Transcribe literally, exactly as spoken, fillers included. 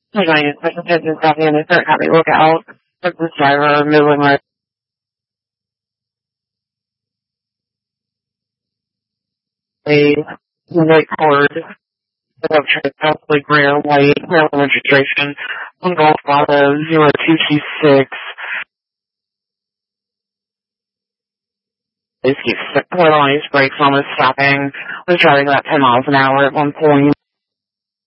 Hey, guys, I just had this coffee and I start having a look out. Took this driver moving my way, right cord, set up trip, possibly Graham White, Maryland registration, on Golf Auto zero two two six. This keeps pulling on his brakes, almost stopping. Was driving about ten miles an hour at one point.